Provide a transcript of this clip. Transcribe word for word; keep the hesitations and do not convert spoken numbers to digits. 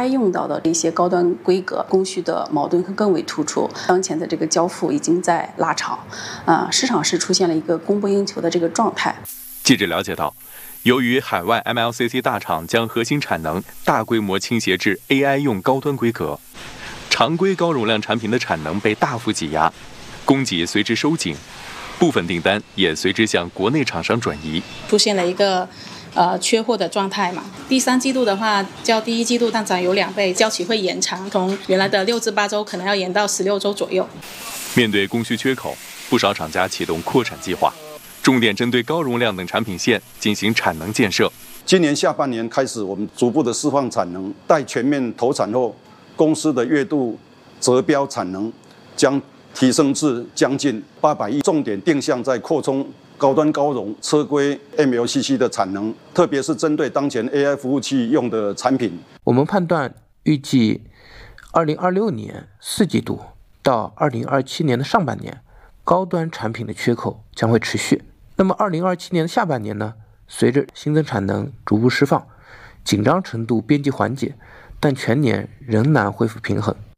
I 用到的一些高端规格供需的矛盾会更为突出。当前的这个交付已经在拉长，啊、呃，市场是出现了一个供不应求的这个状态。 记者了解到，由于海外 M L C C 大厂将核心产能大规模倾斜至 A I 用高端规格，常规高容量产品的产能被大幅挤压，供给随之收紧，部分订单也随之向国内厂商转移， 出现了一个呃缺货的状态嘛。第三季度的话，较第一季度tăng长有两倍，交期会延长，从原来的六至八周可能要延到十六周左右。 面对供需缺口，不少厂家启动扩产计划，重点针对高容量等产品线进行产能建设。 今年下半年开始，我们逐步的释放产能，待全面投产后，公司的月度折标产能将提升至将近八百亿，重点定向在扩充高端高容车规 M L C C 的产能，特别是针对当前 A I 服务器用的产品。 我们判断，预计二零二六年四季度到二零二七年的上半年，高端产品的缺口将会持续。那么二零二七年的下半年呢？随着新增产能逐步释放，紧张程度边际缓解，但全年仍难恢复平衡。